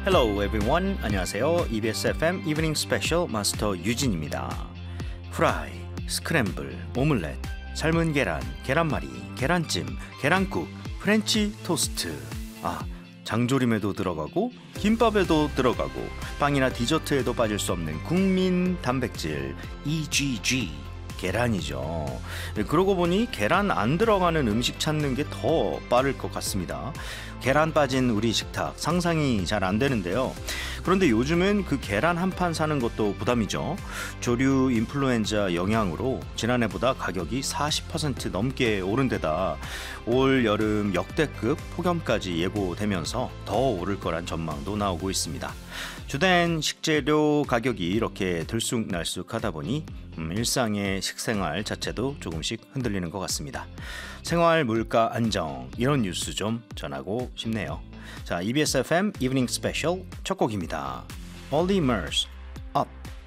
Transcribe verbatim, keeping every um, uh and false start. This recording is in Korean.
Hello everyone. 안녕하세요. 이비에스 에프엠 이브닝 스페셜 마스터 유진입니다. 프라이, 스크램블, 오믈렛, 삶은 계란, 계란말이, 계란찜, 계란국, 프렌치 토스트. 아, 장조림에도 들어가고 김밥에도 들어가고 빵이나 디저트에도 빠질 수 없는 국민 단백질 이지지. 계란이죠. 그러고 보니 계란 안 들어가는 음식 찾는 게 더 빠를 것 같습니다. 계란 빠진 우리 식탁 상상이 잘 안 되는데요. 그런데 요즘은 그 계란 한 판 사는 것도 부담이죠. 조류 인플루엔자 영향으로 지난해보다 가격이 사십 퍼센트 넘게 오른 데다 올 여름 역대급 폭염까지 예고되면서 더 오를 거란 전망도 나오고 있습니다. 주된 식재료 가격이 이렇게 들쑥날쑥하다 보니 음, 일상의 식생활 자체도 조금씩 흔들리는 것 같습니다. 생활 물가 안정 이런 뉴스 좀 전하고 싶네요. 자, 이비에스 에프엠 이브닝 스페셜 첫 곡입니다. Olly Murs, Up.